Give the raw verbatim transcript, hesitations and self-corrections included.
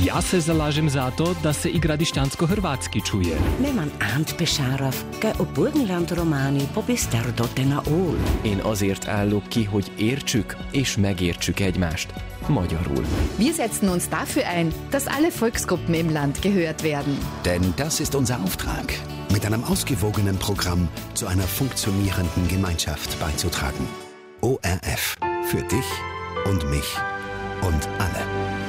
Ja se zalažem za to, da se igra dištansko-hrvatski čuje. Neman Ant Besárov, ke a Burgenland románi pobiszterdotena ól. Én azért állok ki, hogy értsük és megértsük egymást. Magyarul. Wir setzen uns dafür ein, dass alle Volksgruppen im Land gehört werden. Denn das ist unser Auftrag, mit einem ausgewogenen Programm zu einer funktionierenden Gemeinschaft beizutragen. O R F. Für dich und mich und alle.